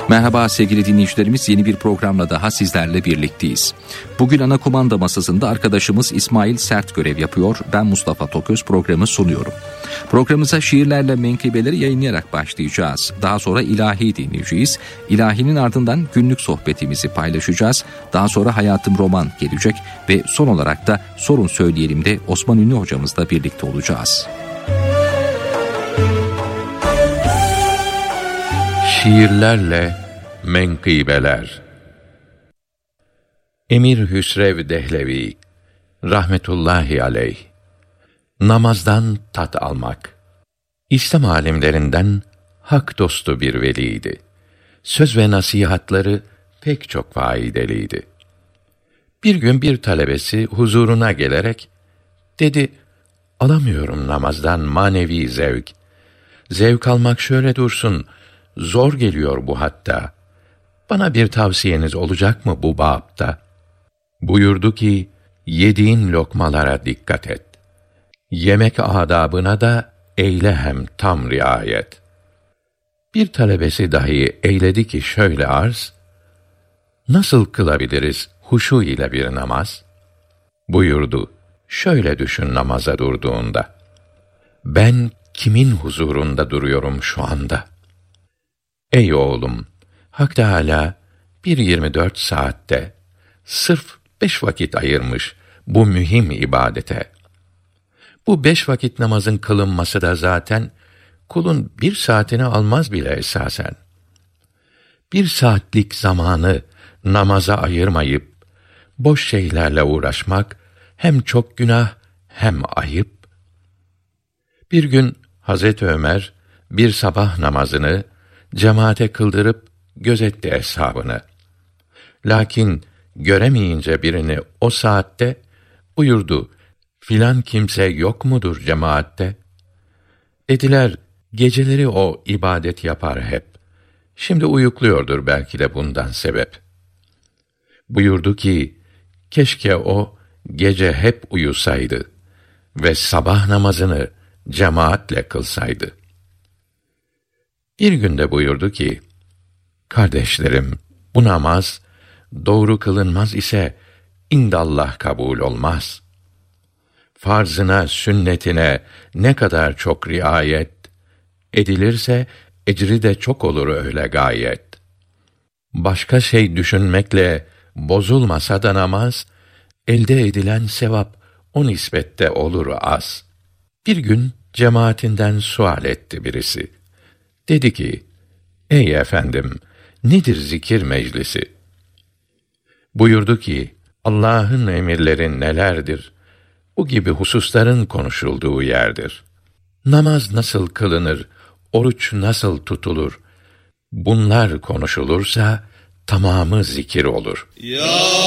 Merhaba sevgili dinleyicilerimiz, yeni bir programla daha sizlerle birlikteyiz. Bugün ana kumanda masasında arkadaşımız İsmail Sert görev yapıyor. Ben Mustafa Toköz programı sunuyorum. Programımıza şiirlerle menkıbeleri yayınlayarak başlayacağız. Daha sonra ilahi dinleyeceğiz. İlahinin ardından günlük sohbetimizi paylaşacağız. Daha sonra Hayatım Roman gelecek ve son olarak da Sorun Söyleyelim de Osman Ünlü hocamızla birlikte olacağız. Şiirlerle menkıbeler. Emir Hüsrev Dehlevi rahmetullahi aleyh. Namazdan tat almak. İslam alimlerinden hak dostu bir veliydi. Söz ve nasihatları pek çok faydeliydi. Bir gün bir talebesi huzuruna gelerek dedi, alamıyorum namazdan manevi zevk. Zevk almak şöyle dursun, zor geliyor bu hatta. Bana bir tavsiyeniz olacak mı bu bapta? Buyurdu ki, yediğin lokmalara dikkat et. Yemek adabına da eyle hem tam riayet. Bir talebesi dahi eyledi ki şöyle arz, nasıl kılabiliriz huşu ile bir namaz? Buyurdu, şöyle düşün namaza durduğunda. Ben kimin huzurunda duruyorum şu anda? Ey oğlum, Hak Teâlâ bir 24 saatte sırf 5 vakit ayırmış bu mühim ibadete. Bu 5 vakit namazın kılınması da zaten kulun 1 saatini almaz bile esasen. 1 saatlik zamanı namaza ayırmayıp boş şeylerle uğraşmak hem çok günah hem ayıp. Bir gün Hazreti Ömer bir sabah namazını cemaate kıldırıp gözetti eshabını. Lakin göremeyince birini o saatte buyurdu, filan kimse yok mudur cemaatte? Dediler, geceleri o ibadet yapar hep. Şimdi uyukluyordur belki de bundan sebep. Buyurdu ki, keşke o gece hep uyusaydı ve sabah namazını cemaatle kılsaydı. Bir günde buyurdu ki, kardeşlerim, bu namaz doğru kılınmaz ise indallah kabul olmaz. Farzına, sünnetine ne kadar çok riayet edilirse ecri de çok olur öyle gayet. Başka şey düşünmekle bozulmasa da namaz, elde edilen sevap o nispette olur az. Bir gün cemaatinden sual etti birisi. Dedi ki, ey efendim, nedir zikir meclisi? Buyurdu ki, Allah'ın emirleri nelerdir? Bu gibi hususların konuşulduğu yerdir. Namaz nasıl kılınır, oruç nasıl tutulur? Bunlar konuşulursa tamamı zikir olur. Ya